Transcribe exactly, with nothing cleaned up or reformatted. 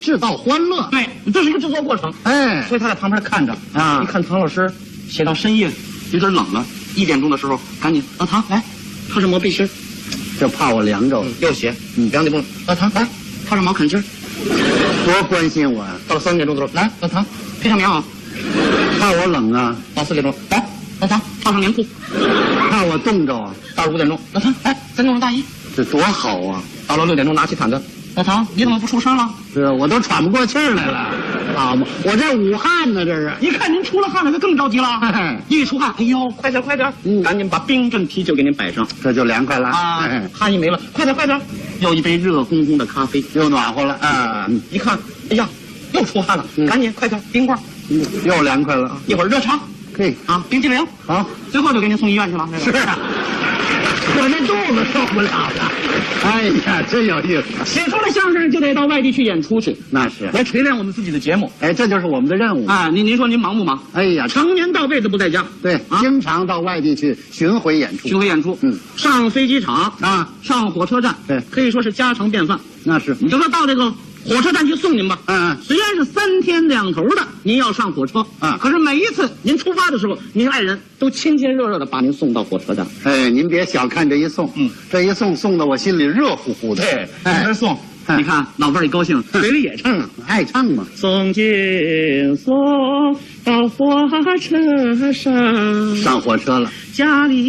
制造欢乐。 对，这是一个制作过程。 哎， 所以他在旁边看着啊一看唐老师写到深夜，有点冷了，一点钟的时候，赶紧老唐来，套上毛背心儿， 就怕我凉着了。 又写， 嗯两点钟，老唐来，套上毛坎肩儿。 多关心我呀、 到了三点钟的时候，来，老唐披上棉袄。 怕我冷啊， 到四点钟，来，老唐套上棉裤。 怕我冻着啊， 到了五点钟，老唐来，再弄上大衣。 这多好啊！ 到了六点钟，拿起毯子，老唐你怎么不出声了？ 是啊，我都喘不过气儿来了，好嘛，我这捂汗呢，这是。 一看您出了汗了，他更着急了。 哎一出汗，哎呦，快点快点， 嗯赶紧把冰镇啤酒给您摆上这就凉快了啊哎！ 汗一没了，快点快点，又一杯热烘烘的咖啡又暖和了啊嗯！ 一看，哎呀，又出汗了， 嗯赶紧快点冰棍儿， 嗯又凉快了。 一会儿热茶嘿， 啊，冰激凌， 好， 最后就给您送医院去了。 是啊，我这肚子受不了了。哎呀，真有意思。 写出了相声就得到外地去演出去， 那是， 来锤炼我们自己的节目。 哎，这就是我们的任务。 啊，您您说您忙不忙？ 哎呀， 常年到辈子不在家， 对， 啊经常到外地去巡回演出。 巡回演出， 嗯， 上飞机场啊， 上火车站， 对可以说是家常便饭。 那是， 你就说到这个火车站去送您吧， 嗯嗯虽然是三天两头的，您要上火车， 嗯可是每一次您出发的时候，您爱人都亲亲热热的把您送到火车站。 哎，您别小看这一送， 嗯， 这一送送的我心里热乎乎的。 对， 哎哎，送， 哎你看老伴儿一高兴，嘴里也唱啊。 爱唱嘛。 送进送到火车上， 上火车了。 家里